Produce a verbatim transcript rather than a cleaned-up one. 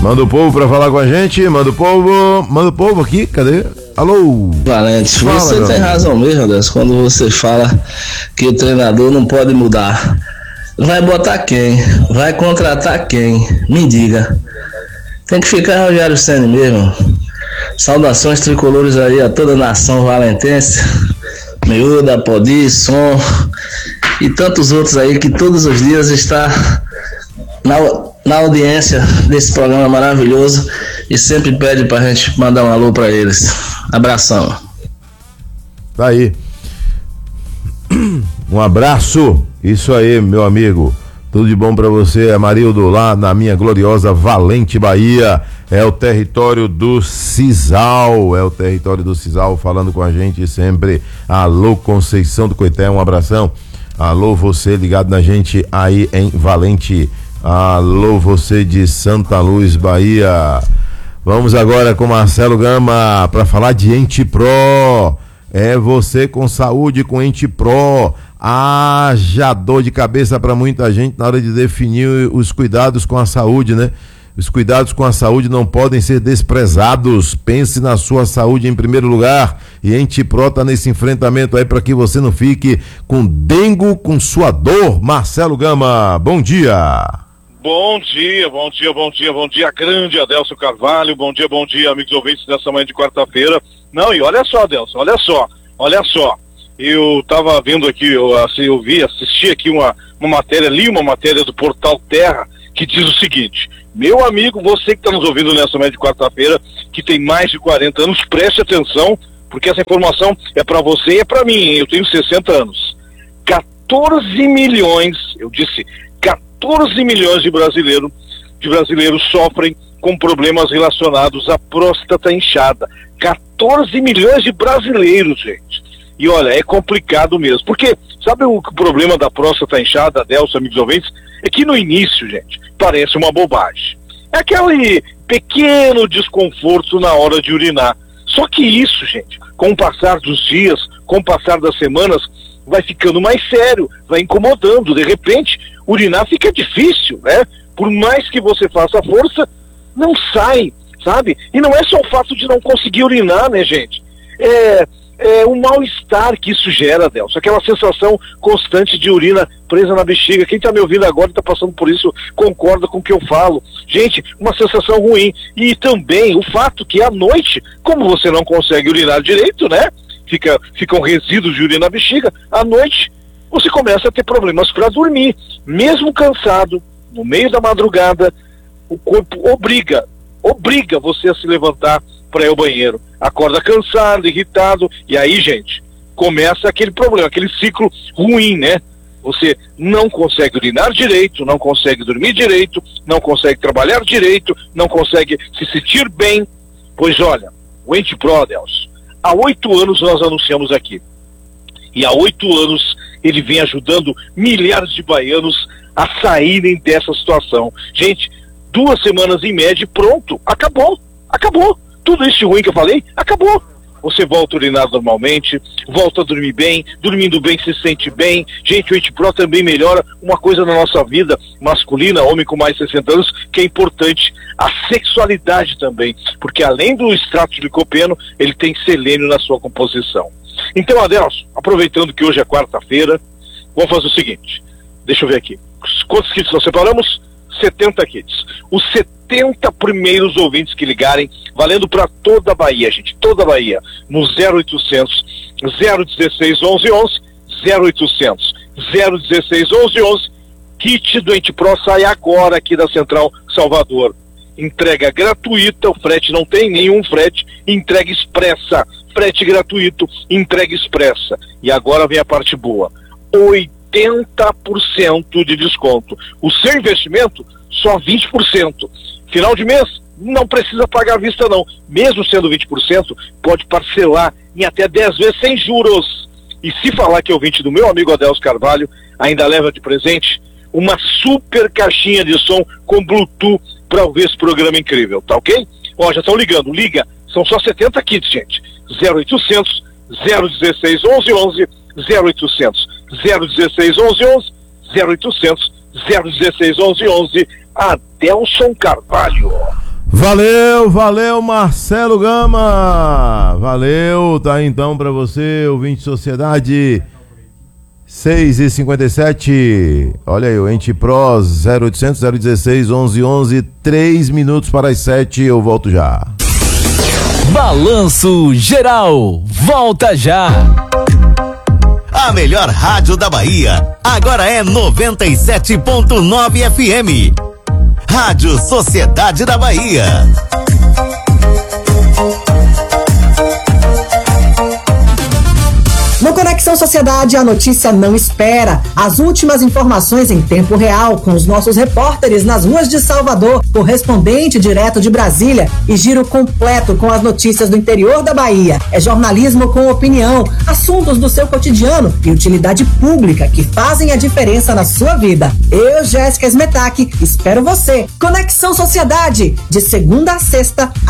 Manda o povo pra falar com a gente, manda o povo, manda o povo aqui, cadê? Alô? Valente, fala, você tem amigo. razão mesmo, Deus, quando você fala que o treinador não pode mudar. Vai botar quem? Vai contratar quem? Me diga. Tem que ficar Rogério Ceni mesmo. Saudações tricolores aí a toda a nação valentense, Miúda, Podi, Som e tantos outros aí que todos os dias está na, na audiência desse programa maravilhoso e sempre pede pra gente mandar um alô pra eles. Abração. Tá aí. Um abraço. Isso aí, meu amigo. Tudo de bom pra você, Amarildo, lá na minha gloriosa Valente Bahia. É o território do Cisal, é o território do Cisal falando com a gente sempre. Alô, Conceição do Coité, um abração. Alô, você ligado na gente aí em Valente. Alô, você de Santa Luz, Bahia. Vamos agora com Marcelo Gama para falar de Ente Pro. É você com saúde com Ente Pro. Haja dor de cabeça para muita gente na hora de definir os cuidados com a saúde, né? Os cuidados com a saúde não podem ser desprezados. Pense na sua saúde em primeiro lugar. E Ente Pro tá nesse enfrentamento aí para que você não fique com dengo, com sua dor. Marcelo Gama, bom dia. Bom dia, bom dia, bom dia, bom dia, grande Adelso Carvalho, bom dia, bom dia, amigos ouvintes dessa manhã de quarta-feira. Não, e olha só, Adelso, olha só, olha só, eu tava vendo aqui, eu, assim, eu vi, assisti aqui uma, uma matéria, li uma matéria do Portal Terra, que diz o seguinte: meu amigo, você que está nos ouvindo nessa manhã de quarta-feira, que tem mais de quarenta anos, preste atenção, porque essa informação é para você e é para mim, hein? Eu tenho sessenta anos. quatorze milhões, eu disse, quatorze milhões de brasileiros, de brasileiros sofrem com problemas relacionados à próstata inchada. quatorze milhões de brasileiros, gente. E olha, é complicado mesmo. Porque, sabe o problema da próstata inchada, Adelso, amigos ouvintes? É que no início, gente, parece uma bobagem. É aquele pequeno desconforto na hora de urinar. Só que isso, gente, com o passar dos dias, com o passar das semanas, vai ficando mais sério, vai incomodando. De repente, urinar fica difícil, né? Por mais que você faça força, não sai, sabe? E não é só o fato de não conseguir urinar, né, gente? É, é o mal-estar que isso gera, Adelso. Aquela sensação constante de urina presa na bexiga. Quem tá me ouvindo agora e tá passando por isso, concorda com o que eu falo. Gente, uma sensação ruim. E também o fato que à noite, como você não consegue urinar direito, né? Fica, ficam resíduos de urina na bexiga, à noite você começa a ter problemas para dormir. Mesmo cansado, no meio da madrugada, o corpo obriga, obriga você a se levantar para ir ao banheiro. Acorda cansado, irritado, e aí, gente, começa aquele problema, aquele ciclo ruim, né? Você não consegue urinar direito, não consegue dormir direito, não consegue trabalhar direito, não consegue se sentir bem. Pois olha, o Ente Pro, Adelso, há oito anos nós anunciamos aqui. E há oito anos ele vem ajudando milhares de baianos a saírem dessa situação. Gente, duas semanas em média, pronto, acabou, acabou. Tudo isso ruim que eu falei, acabou. Você volta a urinar normalmente, volta a dormir bem, dormindo bem se sente bem. Gente, o Ente Pro também melhora uma coisa na nossa vida masculina, homem com mais de sessenta anos, que é importante, a sexualidade também, porque além do extrato de licopeno, ele tem selênio na sua composição. Então, Adelso, aproveitando que hoje é quarta-feira, vamos fazer o seguinte, deixa eu ver aqui, quantos kits nós separamos? setenta kits. Os setenta primeiros ouvintes que ligarem, valendo para toda a Bahia, gente, toda a Bahia, no zero oitocentos, zero dezesseis, onze onze, zero oitocentos, zero dezesseis, onze onze, kit do Ente Pro sai agora aqui da Central Salvador. Entrega gratuita, o frete não tem nenhum frete, entrega expressa, frete gratuito, entrega expressa. E agora vem a parte boa, oitenta por cento de desconto. O seu investimento, só vinte por cento. Final de mês, não precisa pagar à vista não. Mesmo sendo vinte por cento, pode parcelar em até dez vezes sem juros. E se falar que é ouvinte do meu amigo Adelso Carvalho, ainda leva de presente uma super caixinha de som com Bluetooth para ouvir esse programa incrível, tá ok? Ó, já estão ligando, liga, são só setenta kits, gente. zero oitocentos, zero dezesseis, onze onze, zero oitocentos, zero dezesseis, onze onze, zero oitocentos, zero dezesseis, onze onze, Adelson Carvalho. Valeu, valeu, Marcelo Gama. Valeu, tá aí então pra você, ouvinte Sociedade. seis e cinquenta e sete. Olha aí, o Ente Pro zero oitocentos, zero dezesseis, onze onze, três minutos para as sete. Eu volto já. Balanço Geral, volta já. A melhor rádio da Bahia agora é noventa e sete ponto nove F M. Rádio Sociedade da Bahia. No Conexão Sociedade, a notícia não espera. As últimas informações em tempo real com os nossos repórteres nas ruas de Salvador, correspondente direto de Brasília e giro completo com as notícias do interior da Bahia. É jornalismo com opinião, assuntos do seu cotidiano e utilidade pública que fazem a diferença na sua vida. Eu, Jéssica Smetak, espero você. Conexão Sociedade, de segunda a sexta,